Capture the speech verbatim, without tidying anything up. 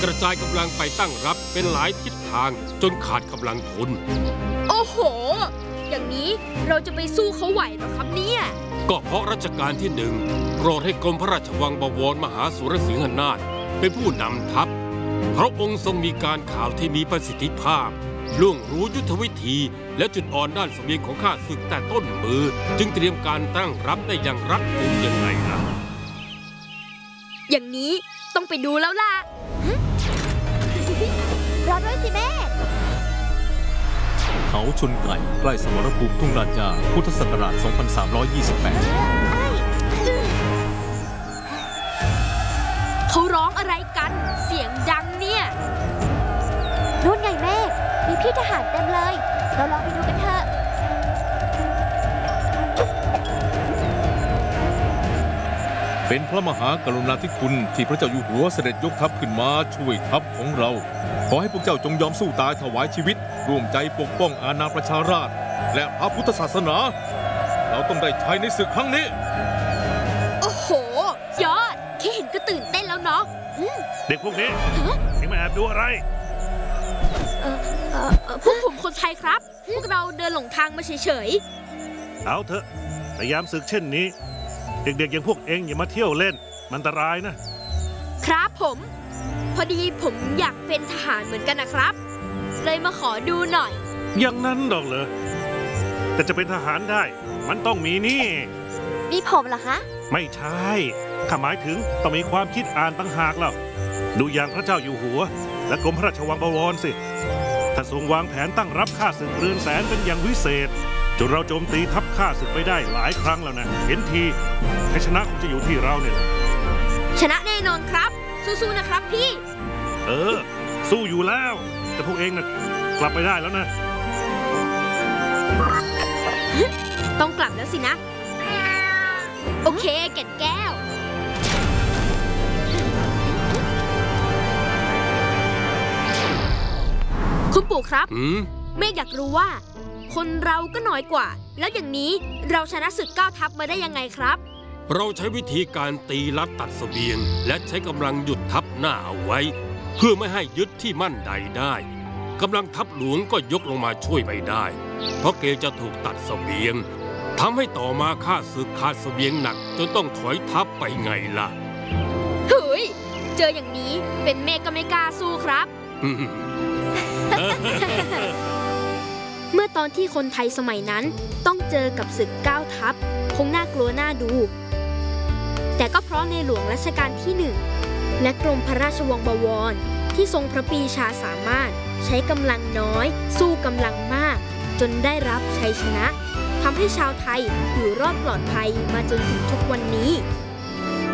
กระจายกำลังไปตั้งรับเป็นหลายทิศทางจนขาดกำลังทนโอ้โหอย่างนี้เราจะไปสู้เขาไหวหรอครับเนี่ยก็เพราะรัชกาลที่หนึ่งโปรดให้กรมพระราชวังบวรมหาสุรสิงหนาถเป็นผู้นำทัพพระองค์ทรงมีการข่าวที่มีประสิทธิภาพล่วงรู้ยุทธวิธีและจุดอ่อนด้านเสบียงของข้าศึกแต่ต้นมือจึงเตรียมการตั้งรับได้อย่างรัดกุมยังไงล่ะอย่างนี้ต้องไปดูแล้วล่ะรอด้วยสิแม่เขาชนไก่ใกล้สมรภูมิทุ่งราชาพุทธศักราช สองพันสามร้อยยี่สิบแปดเขาร้องอะไรกันเสียงดังเนี่ยนู่นไงแม่มีพี่ทหารเต็มเลยเราลองไปดูกันเถอะเป็นพระมหากรุณาธิคุณที่พระเจ้าอยู่หัวเสด็จยกทัพขึ้นมาช่วยทัพของเราขอให้พวกเจ้าจงยอมสู้ตายถวายชีวิตร่วมใจปกป้องอาณาประชาราษฎร์และพระพุทธศาสนาเราต้องได้ชัยในศึกครั้งนี้โอ้โหยอดแค่เห็นก็ตื่นเต้นแล้วเนาะเด็กพวกนี้ยังมาแอบดูอะไรพวกผมคนไทยครับพวกเราเดินหลงทางมาเฉยๆเอาเถอะแต่ยามศึกเช่นนี้เด็กๆอย่างพวกเองอย่ามาเที่ยวเล่นมันอันตรายนะครับผมพอดีผมอยากเป็นทหารเหมือนกันนะครับเลยมาขอดูหน่อยอย่างนั้นดอกเหรอแต่จะเป็นทหารได้มันต้องมีนี่มีผมเหรอคะไม่ใช่ข้าหมายถึงต้องมีความคิดอ่านต่างหากแล้วดูอย่างพระเจ้าอยู่หัวและกรมพระราชวังบวรสิท่านทรงวางแผนตั้งรับข้าศึกเรือนแสนเป็นอย่างวิเศษจนเราโจมตีทัพข้าศึกไปได้หลายครั้งแล้วนะเห็นทีให้ชนะคงจะอยู่ที่เราเนี่ยชนะแน่นอนครับสู้ๆนะครับพี่เออสู้อยู่แล้วแต่พวกเองน่ะกลับไปได้แล้วนะต้องกลับแล้วสินะโอเคแก่นแก้วคุณปู่ครับเมฆอยากรู้ว่าคนเราก็น้อยกว่าแล้วอย่างนี้เราชนะศึกเก้าทัพมาได้ยังไงครับเราใช้วิธีการตีลัดตัดเสบียงและใช้กำลังหยุดทัพหน้าเอาไว้เพื่อไม่ให้ยึดที่มั่นใดได้กำลังทัพหลวงก็ยกลงมาช่วยไม่ได้เพราะเกรงจะถูกตัดเสบียงทำให้ต่อมาข้าศึกขาดเสบียงหนักจนต้องถอยทัพไปไงล่ะเฮ้ยเจออย่างนี้เป็นเมฆก็ไม่กล้าสู้ครับเมื่อตอนที่คนไทยสมัยนั้นต้องเจอกับศึกเก้าทัพคงน่ากลัวน่าดูแต่ก็เพราะในหลวงรัชกาลที่หนึ่งและกรมพระราชวังบวรที่ทรงพระปรีชาสามารถใช้กำลังน้อยสู้กำลังมากจนได้รับชัยชนะทำให้ชาวไทยอยู่รอดปลอดภัยมาจนถึงทุกวันนี้